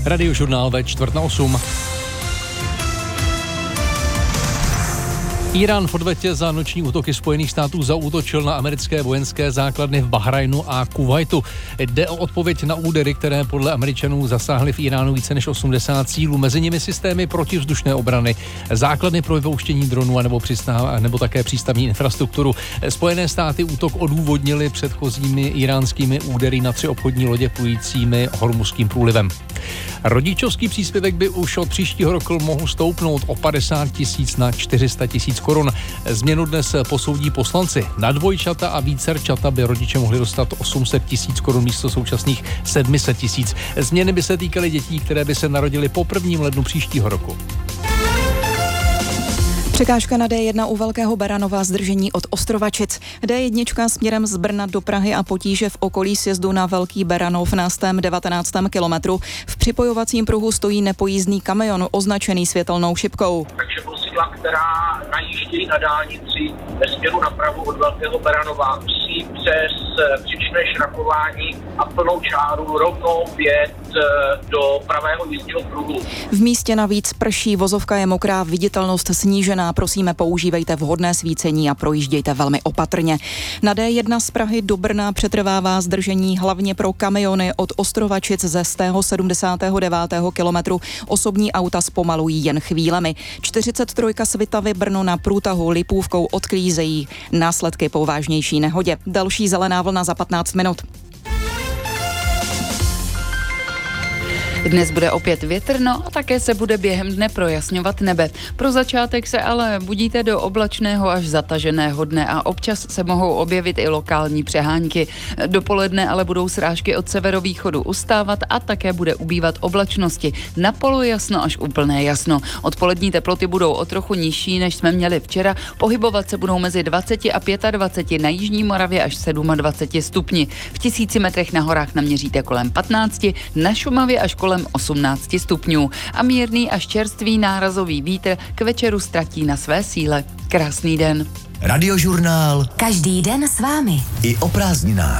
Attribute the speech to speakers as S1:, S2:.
S1: Radiožurnál ve 7:45. Írán v odvetě za noční útoky Spojených států zaútočil na americké vojenské základny v Bahrajnu a Kuvajtu. Jde o odpověď na údery, které podle Američanů zasáhly v Iránu více než 80 cílů, mezi nimi systémy protivzdušné obrany, základny pro vypouštění dronů nebo také přístavní infrastrukturu. Spojené státy útok odůvodnili předchozími iránskými údery na 3 obchodní lodě plujícími Hormuzským průlivem. Rodičovský příspěvek by už od příštího roku mohl stoupnout o 50 000 na 400 000 korun. Změnu dnes posoudí poslanci. Na dvojčata a vícerčata by rodiče mohli dostat 800 000 korun místo současných 700 000. Změny by se týkaly dětí, které by se narodily po 1. lednu příštího roku.
S2: Překážka na D1 u Velkého Beranova, zdržení od Ostrovačic. D1 směrem z Brna do Prahy a potíže v okolí sjezdu na Velký Beranov na 19. kilometru. V připojovacím pruhu stojí nepojízdný kamion označený světelnou šipkou.
S3: Takže vozidla, která najíždějí na dálnici ve směru napravu od Velkého Beranova, musí přes příčné šrakování a plnou čáru rovnou vjet do pravého jízdního pruhu.
S2: V místě navíc prší, vozovka je mokrá, viditelnost snížená. Prosíme, používejte vhodné svícení a projíždějte velmi opatrně. Na D1 z Prahy do Brna přetrvává zdržení hlavně pro kamiony od Ostrovačic ze 179. kilometru. Osobní auta zpomalují jen chvílemi. 43 Svitavy Brno na průtahu Lipůvkou odklízejí následky po vážnější nehodě. Další zelená vlna za 15 minut.
S4: Dnes bude opět větrno a také se bude během dne projasňovat nebe. Pro začátek se ale budíte do oblačného až zataženého dne a občas se mohou objevit i lokální přehánky. Dopoledne ale budou srážky od severovýchodu ustávat a také bude ubývat oblačnosti. Na polojasno až úplné jasno. Odpolední teploty budou o trochu nižší, než jsme měli včera. Pohybovat se budou mezi 20 a 25, na jižní Moravě až 27 stupni. V 1000 metrech na horách naměříte kolem 15, na Šumavě až kolem 18 stupňů a mírný až čerstvý nárazový vítr k večeru ztratí na své síle. Krásný den.
S5: Radiožurnál.
S6: Každý den s vámi.
S5: I o prázdninách.